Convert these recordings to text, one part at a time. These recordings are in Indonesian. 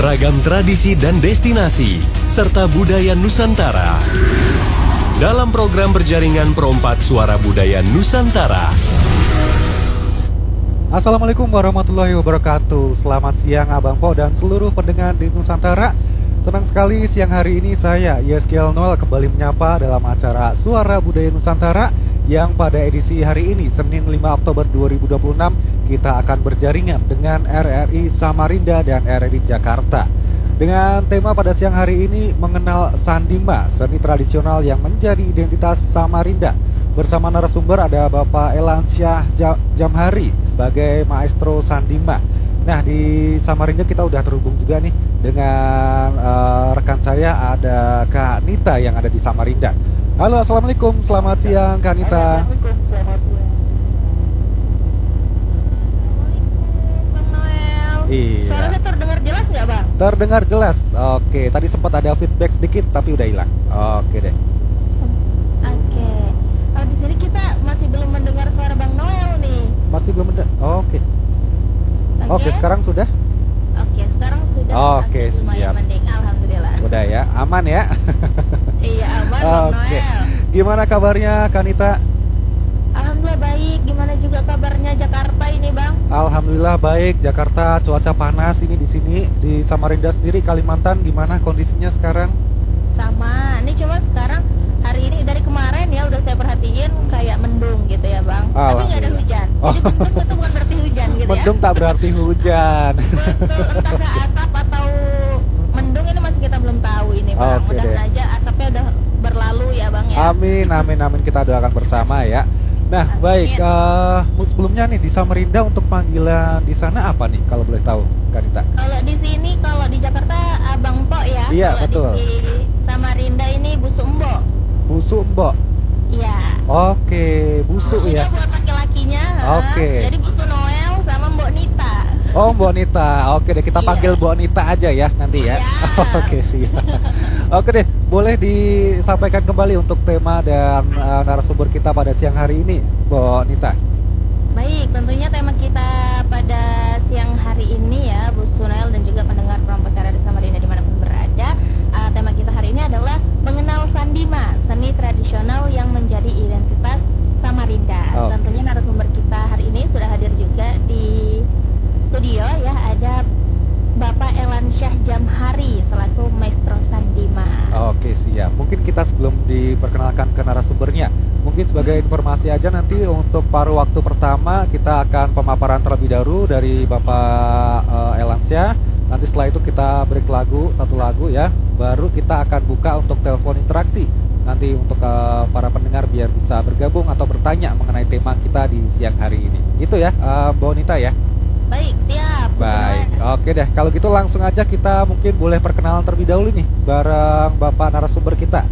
ragam tradisi dan destinasi, serta budaya Nusantara. Dalam program berjaringan Perompak Suara Budaya Nusantara. Assalamualaikum warahmatullahi wabarakatuh. Selamat siang Abang Po dan seluruh pendengar di Nusantara. Senang sekali siang hari ini saya, YSKL Noel, kembali menyapa dalam acara Suara Budaya Nusantara yang pada edisi hari ini, Senin 5 Oktober 2026, kita akan berjaringan dengan RRI Samarinda dan RRI Jakarta. Dengan tema pada siang hari ini mengenal Sandima, seni tradisional yang menjadi identitas Samarinda. Bersama narasumber ada Bapak Elansyah Jamhari sebagai maestro Sandima. Nah, di Samarinda kita udah terhubung juga nih dengan rekan saya, ada Kak Nita yang ada di Samarinda. Halo, assalamualaikum, selamat siang Kak Nita. Assalamualaikum, selamat siang. Bang Noel. Iya. Suaranya terdengar jelas nggak, Bang? Terdengar jelas. Oke, tadi sempat ada feedback sedikit tapi udah hilang. Oke deh. Oke. Kalau di sini kita masih belum mendengar suara Bang Noel nih. Masih belum ada. Oke, sekarang sudah? Oke, sekarang sudah. Oke, lumayan siap. mending, alhamdulillah. Udah ya, aman ya. Iya, aman Bang Oke. Noel. Gimana kabarnya Kak Nita? Alhamdulillah baik. Gimana juga kabarnya Jakarta ini, Bang? Alhamdulillah baik. Jakarta cuaca panas ini di sini. Di Samarinda sendiri Kalimantan gimana kondisinya sekarang? Sama. Ini cuma sekarang hari ini dari kemarin ya udah saya perhatiin kayak mendung gitu ya, Bang. Tapi nggak ada hujan. Jadi mendung itu bukan berarti hujan gitu ya. Mendung tak berarti hujan. Betul, entah asap atau mendung ini masih kita belum tahu ini, Bang. Oke Mudah-mudahan deh. aja asapnya udah berlalu ya, Bang ya. Amin, amin, amin. Kita doakan bersama ya. Nah, Amin. baik. Sebelumnya nih di Samarinda untuk panggilan di sana apa nih kalau boleh tahu, Kak Nita? Kalau di sini, kalau di Jakarta Abang Po ya. Iya, Kalau betul. di Samarinda ini Busuk Mbok. Busuk Mbok. Iya. Oke, busuk Busunya ya. buat laki-lakinya. Oke. Jadi Busuk Noel sama Mbok Nita. Oh, Mbok Nita. Oke deh, kita Iya. panggil Mbok Nita aja ya nanti ya. Iya. Oke, siap. Oke deh, boleh disampaikan kembali untuk tema dan narasumber kita pada siang hari ini, Mbok Nita. Baik, tentunya tema kita pada siang hari ini ya, Bu Sunel dan juga pendengar Perompak di Samarinda dimanapun berada. Tema kita hari ini adalah mengenal Sandima, seni tradisional yang menjadi identitas Samarinda. Oke. Tentunya narasumber kita hari ini sudah hadir juga di studio ya, ada Bapak Elansyah Jamhari selaku maestro Sandima. Oke, siap. Mungkin kita sebelum diperkenalkan ke narasumbernya, mungkin sebagai informasi aja nanti untuk paruh waktu pertama kita akan pemaparan terlebih dahulu dari Bapak Elansyah. Nanti setelah itu kita break satu lagu ya. Baru kita akan buka untuk telepon interaksi. Nanti untuk para pendengar biar bisa bergabung atau bertanya mengenai tema kita di siang hari ini. Itu ya, Mbak Nita ya. Baik, siap. Bu Baik, Sunel. oke deh. Kalau gitu langsung aja kita mungkin boleh perkenalan terlebih dahulu nih bareng Bapak narasumber kita.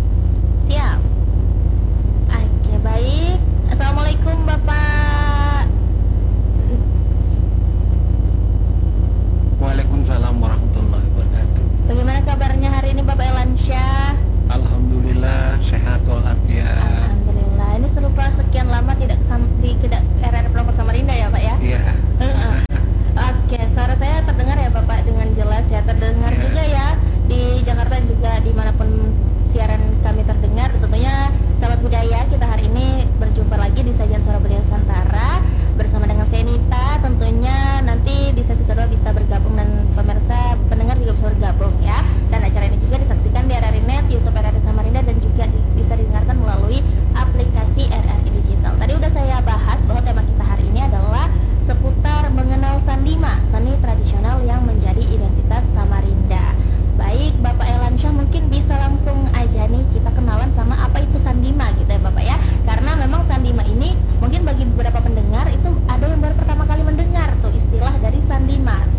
Siap. Oke, baik. Assalamualaikum Bapak. Waalaikumsalam warahmatullahi wabarakatuh. Bagaimana kabarnya hari ini Bapak Elansyah? Alhamdulillah sehat walafiat. Alhamdulillah. Ini setelah sekian lama tidak di RRI Perompak Samarinda ya Pak ya? Iya. Oke, suara saya terdengar ya Bapak dengan jelas ya. Terdengar Iya. juga ya di Jakarta juga dimanapun siaran kami terdengar. Tentunya sahabat budaya, kita hari ini berjumpa lagi di sajian Suara Budaya Nusantara bersama dengan Senita. Tentunya nanti di sesi kedua bisa bergabung dan pemirsa pendengar juga bisa bergabung ya. Dan acara ini juga disaksikan di RRI Net, YouTube RRI Samarinda dan juga bisa didengarkan melalui aplikasi RRI Digital. Tadi udah saya bahas bahwa tema kita hari ini adalah seputar mengenal Sandima, seni tradisional yang menjadi identitas Samarinda. Baik, Bapak Elansyah mungkin bisa langsung aja nih kita kenalan sama apa itu Sandima gitu ya Bapak ya. Karena memang Sandima ini mungkin bagi beberapa pendengar itu ada yang baru pertama kali mendengar tuh istilah dari Sandima.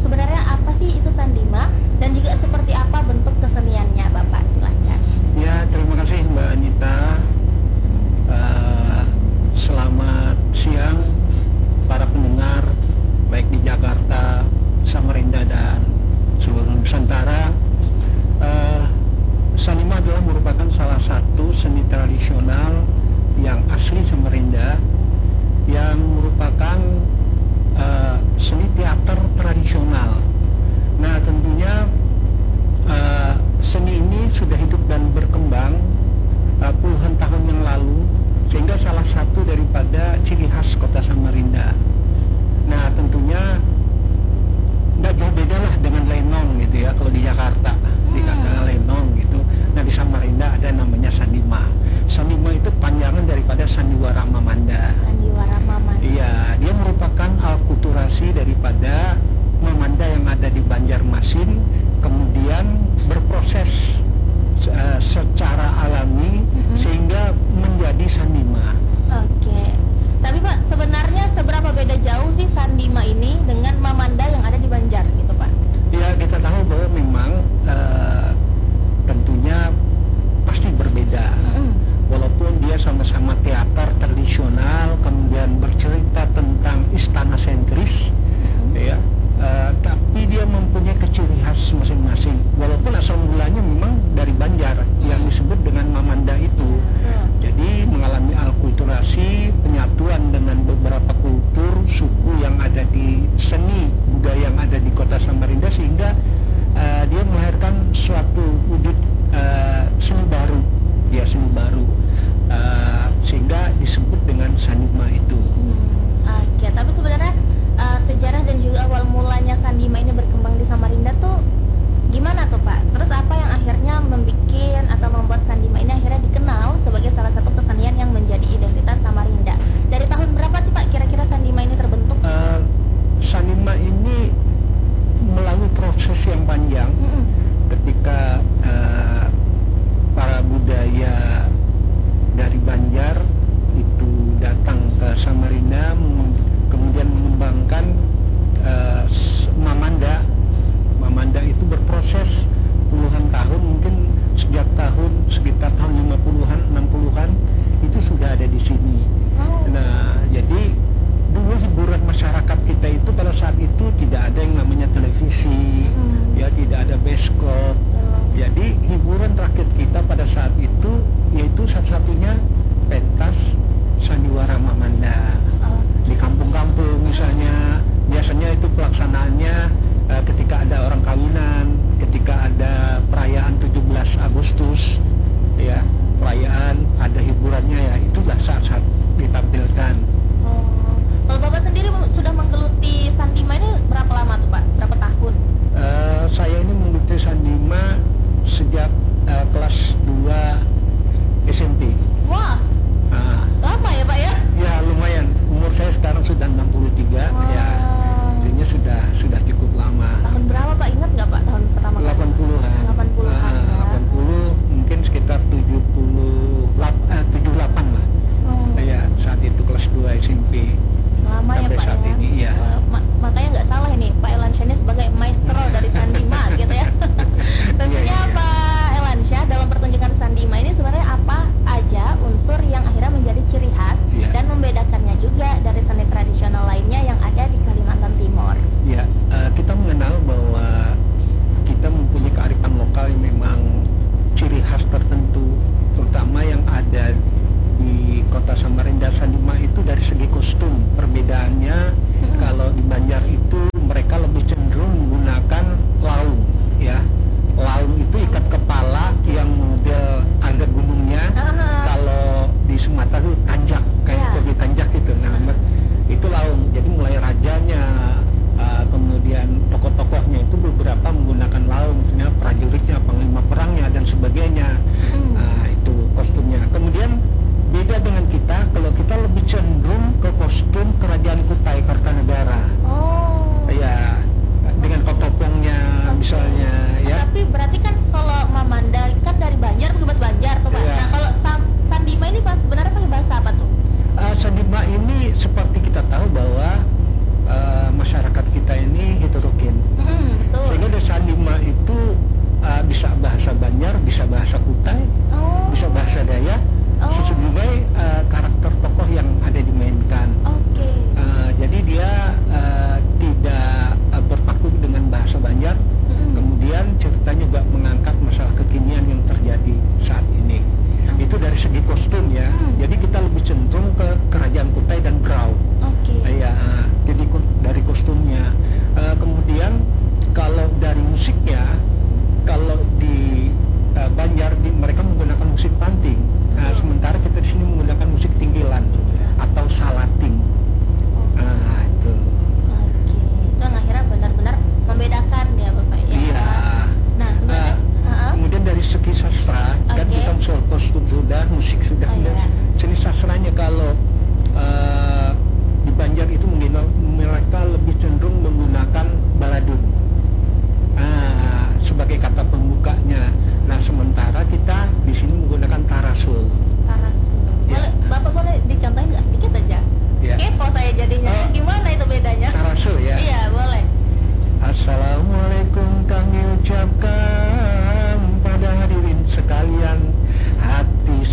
mesin, kemudian berproses secara alami sehingga menjadi sandima. Oke. Tapi Pak, sebenarnya seberapa beda jauh sih sandima ini dengan mamanda yang ada di Banjar gitu Pak? Ya, kita tahu bahwa memang tentunya pasti berbeda. Walaupun dia sama-sama teater tradisional, kemudian bercerita tentang istana sentris, ya, tapi dia mempunyai ciri khas masing-masing. Walaupun asal mulanya memang dari Banjar yang disebut dengan mamanda itu. Jadi mengalami alkulturasi, penyatuan dengan beberapa kultur suku yang ada di seni budaya yang ada di kota Samarinda, sehingga dia melahirkan suatu wujud seni baru, seni baru, sehingga disebut dengan sandima itu. Oke, tapi sebenarnya sejarah dan juga awal mulanya sandima ini berkembang di Samarinda tuh gimana tuh Pak? Terus apa yang akhirnya membuat atau membuat sandima ini akhirnya dikenal sebagai salah satu kesenian yang menjadi identitas Samarinda? Dari tahun berapa sih Pak kira-kira sandima ini terbentuk? Sandima ini melalui proses yang panjang. Ketika para budaya dari Banjar itu datang ke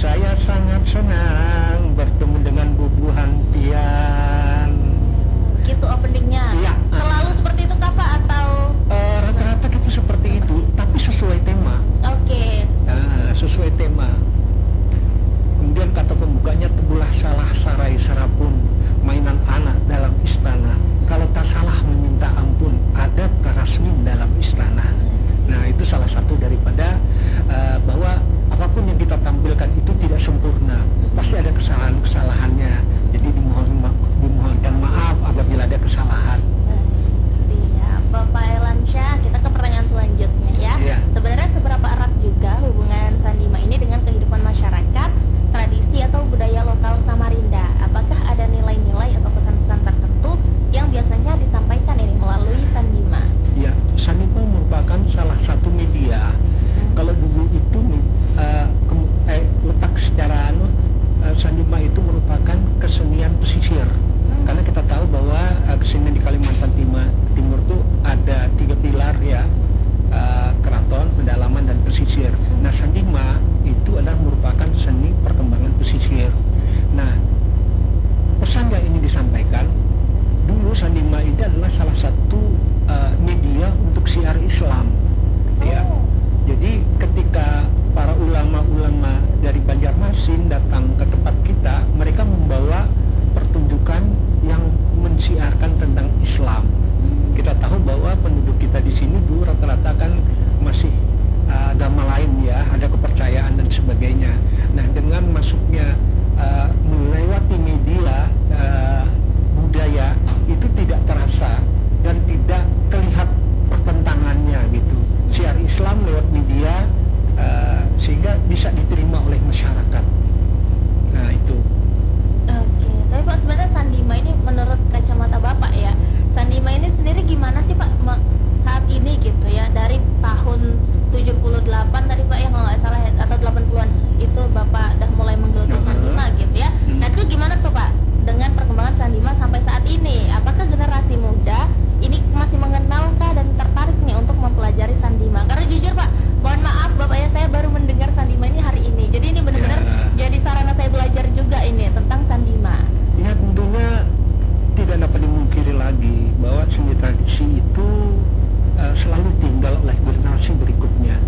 Saya sangat senang bertemu dengan Bubuhan Pian. Gitu openingnya. Iya. Selalu seperti itu kah Pak atau? Rata-rata kita seperti itu, tapi sesuai tema. Oke. Sesuai tema. Kemudian kata pembukanya, tebulah salah sarai serapun, mainan anak dalam istana. Kalau tak salah meminta ampun, ada Karasmin dalam istana. Nah, itu salah satu daripada bahwa apapun yang kita tampilkan itu tidak sempurna. Pasti ada kesalahan-kesalahannya. Jadi dimohonkan maaf apabila ada kesalahan. Siap, Bapak Elansyah. Kita ke pertanyaan selanjutnya ya. Iya. Sebenarnya seberapa erat juga hubungan Sandima ini dengan kehidupan masyarakat, tradisi atau budaya lokal Samarinda? Apakah ada nilai-nilai atau pesan-pesan tertentu yang biasanya disampaikan ini melalui Sandima? Ya, Sandima merupakan salah satu media. Kalau dulu itu letak secara Sandima itu merupakan kesenian pesisir. Karena kita tahu bahwa kesenian di Kalimantan Timur itu ada 3 pilar ya, keraton, pedalaman, dan pesisir. Nah, Sandima itu adalah merupakan seni perkembangan pesisir. Nah, pesan yang ini disampaikan, dulu Sandima itu adalah salah satu media untuk siar Islam, ya. Jadi ketika para ulama-ulama dari Banjarmasin datang ke tempat kita, mereka membawa pertunjukan yang mensiarkan tentang Islam. Kita tahu bahwa penduduk kita di sini dulu rata-rata kan masih agama lain ya, ada kepercayaan dan sebagainya. Nah, dengan masuknya melewati media budaya itu tidak terasa dan tidak terlihat pertentangannya gitu. Siar Islam lewat media sehingga bisa diterima oleh masyarakat. Nah, itu. Oke, tapi Pak sebenarnya Sandima ini menurut kacamata Bapak ya, Sandima ini sendiri gimana sih Pak saat ini gitu ya, dari tahun 78 tadi Pak ya kalau nggak salah atau 80-an itu Bapak udah mulai menggeluti Sandima gitu ya. Nah itu gimana tuh Pak dengan perkembangan Sandima sampai saat ini? Apakah generasi muda ini masih mengenalkah dan tertarik nih untuk mempelajari Sandima? Karena jujur Pak, mohon maaf Bapak ya, saya baru mendengar Sandima ini hari ini. Jadi ini benar-benar jadi sarana saya belajar juga ini tentang Sandima. Ya, tentunya tidak dapat dimungkiri lagi bahwa seni tradisi itu selalu tinggal oleh generasi berikutnya.